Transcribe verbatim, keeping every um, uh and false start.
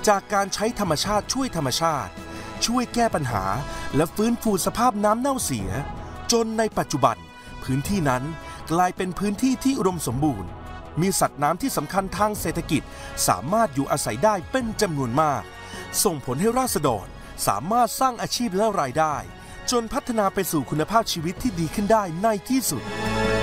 จากการใช้ธรรมชาติช่วยธรรมชาติช่วยแก้ปัญหาและฟื้นฟูสภาพน้ำเน่าเสียจนในปัจจุบันพื้นที่นั้นกลายเป็นพื้นที่ที่อุดมสมบูรณ์มีสัตว์น้ำที่สำคัญทางเศรษฐกิจสามารถอยู่อาศัยได้เป็นจำนวนมากส่งผลให้ราษฎรสามารถสร้างอาชีพและรายได้จนพัฒนาไปสู่คุณภาพชีวิตที่ดีขึ้นได้ในที่สุด